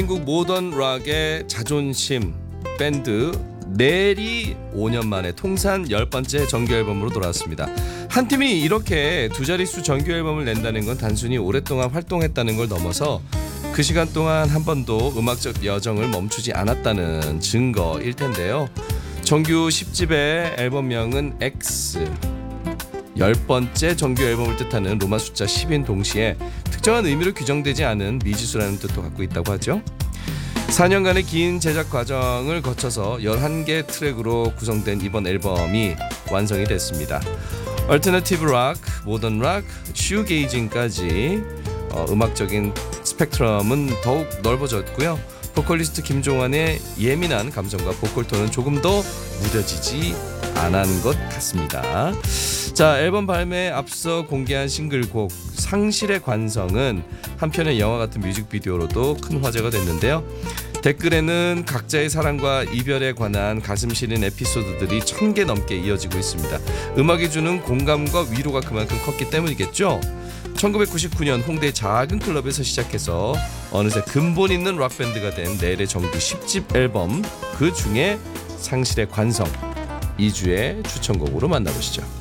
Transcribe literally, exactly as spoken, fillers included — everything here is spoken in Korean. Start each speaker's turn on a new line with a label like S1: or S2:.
S1: 한국 모던 락의 자존심 밴드 넬이 오 년 만에 통산 열 번째 정규 앨범으로 돌아왔습니다. 한 팀이 이렇게 두 자릿수 정규 앨범을 낸다는 건 단순히 오랫동안 활동했다는 걸 넘어서 그 시간 동안 한 번도 음악적 여정을 멈추지 않았다는 증거일 텐데요. 정규 십 집의 앨범명은 X, 열 번째 정규 앨범을 뜻하는 로마 숫자 십인 동시에 특정한 의미로 규정되지 않은 미지수라는 뜻도 갖고 있다고 하죠. 사 년간의 긴 제작 과정을 거쳐서 열한 개 트랙으로 구성된 이번 앨범이 완성이 됐습니다. 얼터너티브 락, 모던 락, 슈게이징까지 어, 음악적인 스펙트럼은 더욱 넓어졌고요. 보컬리스트 김종환의 예민한 감성과 보컬 톤은 조금 더 무뎌지지 않은 것 같습니다. 자, 앨범 발매에 앞서 공개한 싱글곡 상실의 관성은 한편의 영화 같은 뮤직비디오로도 큰 화제가 됐는데요. 댓글에는 각자의 사랑과 이별에 관한 가슴 시린 에피소드들이 천 개 넘게 이어지고 있습니다. 음악이 주는 공감과 위로가 그만큼 컸기 때문이겠죠. 천구백구십구 년 홍대 작은 클럽에서 시작해서 어느새 근본 있는 락밴드가 된 넬의 정규 십 집 앨범, 그 중에 상실의 관성, 이 주의 추천곡으로 만나보시죠.